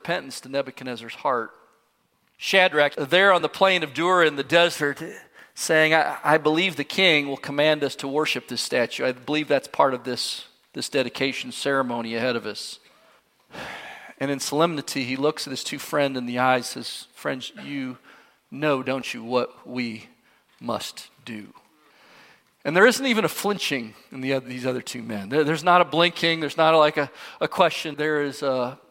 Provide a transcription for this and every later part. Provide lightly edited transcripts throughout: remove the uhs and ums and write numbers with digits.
repentance to Nebuchadnezzar's heart. Shadrach, there on the plain of Dura in the desert, saying, I believe the king will command us to worship this statue. I believe that's part of this dedication ceremony ahead of us. And in solemnity, he looks at his two friends in the eyes and says, friends, you know, don't you, what we must do? And there isn't even a flinching in these other two men. There's not a blinking. There's not like a question. There is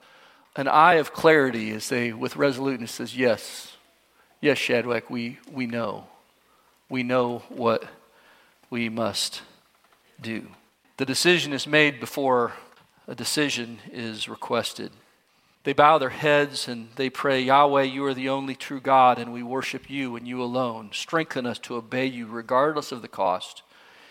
an eye of clarity as they, with resoluteness, says, yes, Shadrach, we know. We know what we must do. The decision is made before a decision is requested. They bow their heads and they pray, Yahweh, you are the only true God, and we worship you and you alone. Strengthen us to obey you regardless of the cost.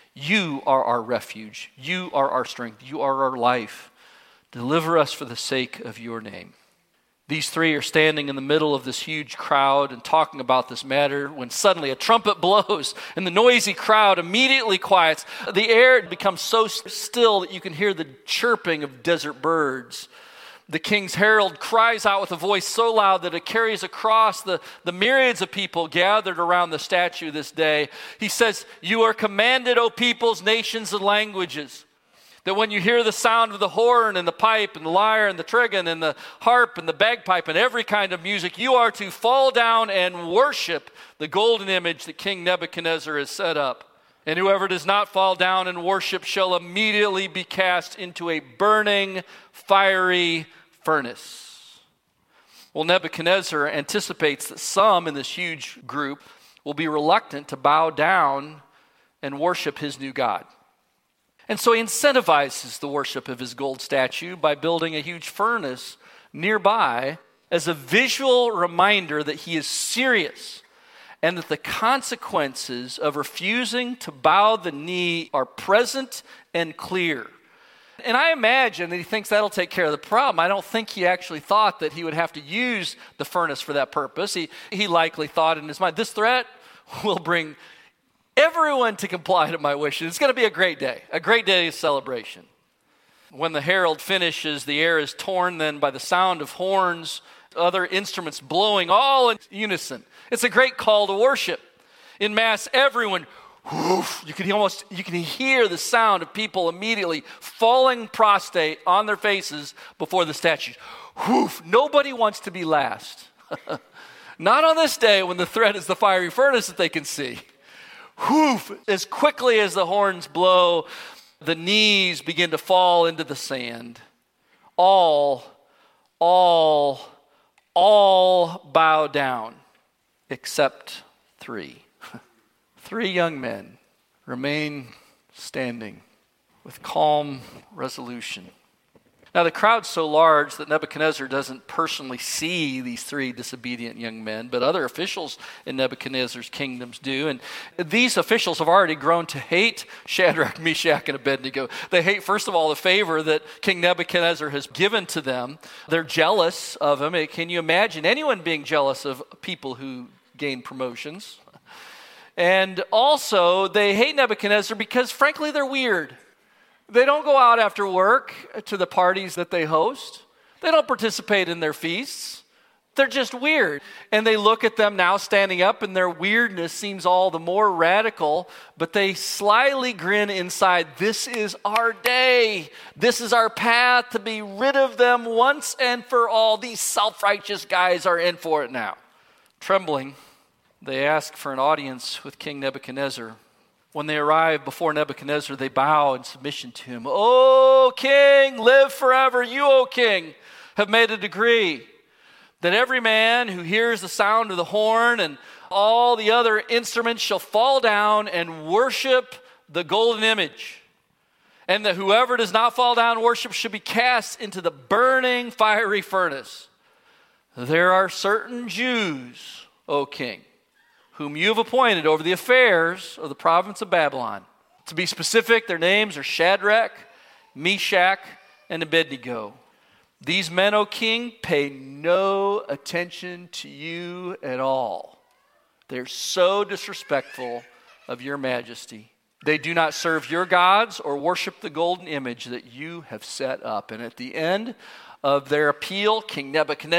You are our refuge. You are our strength. You are our life. Deliver us for the sake of your name. These three are standing in the middle of this huge crowd and talking about this matter when suddenly a trumpet blows and the noisy crowd immediately quiets. The air becomes so still that you can hear the chirping of desert birds. The king's herald cries out with a voice so loud that it carries across the myriads of people gathered around the statue this day. He says, you are commanded, O peoples, nations, and languages, that when you hear the sound of the horn and the pipe and the lyre and the trigon and the harp and the bagpipe and every kind of music, you are to fall down and worship the golden image that King Nebuchadnezzar has set up. And whoever does not fall down and worship shall immediately be cast into a burning, fiery furnace. Well, Nebuchadnezzar anticipates that some in this huge group will be reluctant to bow down and worship his new god. And so he incentivizes the worship of his gold statue by building a huge furnace nearby as a visual reminder that he is serious and that the consequences of refusing to bow the knee are present and clear. And I imagine that he thinks that'll take care of the problem. I don't think he actually thought that he would have to use the furnace for that purpose. He likely thought in his mind, this threat will bring everyone to comply to my wishes. It's going to be a great day of celebration. When the herald finishes, the air is torn then by the sound of horns, other instruments blowing all in unison. It's a great call to worship. In Mass, everyone, whoof, you can hear the sound of people immediately falling prostrate on their faces before the statue. Whoof, nobody wants to be last. Not on this day when the threat is the fiery furnace that they can see. Whoof, as quickly as the horns blow, the knees begin to fall into the sand. All bow down, except three. Three young men remain standing with calm resolution. Now the crowd's so large that Nebuchadnezzar doesn't personally see these three disobedient young men, but other officials in Nebuchadnezzar's kingdoms do. And these officials have already grown to hate Shadrach, Meshach, and Abednego. They hate, first of all, the favor that King Nebuchadnezzar has given to them. They're jealous of him. Can you imagine anyone being jealous of people who gain promotions? And also, they hate Nebuchadnezzar because, frankly, they're weird. They don't go out after work to the parties that they host. They don't participate in their feasts. They're just weird. And they look at them now standing up, and their weirdness seems all the more radical, but they slyly grin inside. This is our day. This is our path to be rid of them once and for all. These self-righteous guys are in for it now. Trembling, they ask for an audience with King Nebuchadnezzar. When they arrive before Nebuchadnezzar, they bow in submission to him. O king, live forever. You, O king, have made a decree that every man who hears the sound of the horn and all the other instruments shall fall down and worship the golden image. And that whoever does not fall down and worship should be cast into the burning fiery furnace. There are certain Jews, O king, whom you have appointed over the affairs of the province of Babylon. To be specific, their names are Shadrach, Meshach, and Abednego. These men, O king, pay no attention to you at all. They're so disrespectful of your majesty. They do not serve your gods or worship the golden image that you have set up. And at the end of their appeal, King Nebuchadnezzar